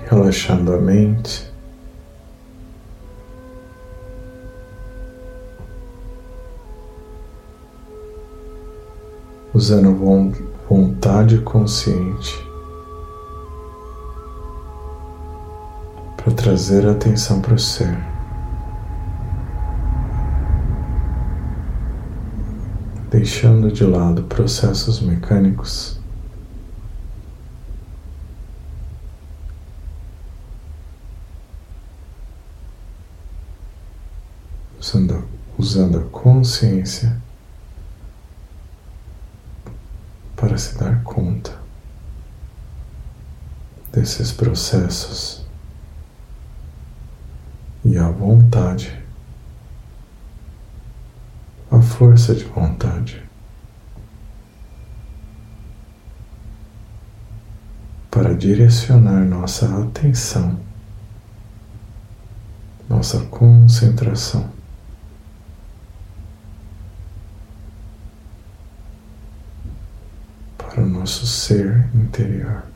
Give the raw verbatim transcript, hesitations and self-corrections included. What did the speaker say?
relaxando a mente, usando vontade consciente para trazer a atenção para o ser, deixando de lado processos mecânicos, usando, usando a consciência para se dar conta desses processos e a vontade, a força de vontade para direcionar nossa atenção, nossa concentração para o nosso ser interior.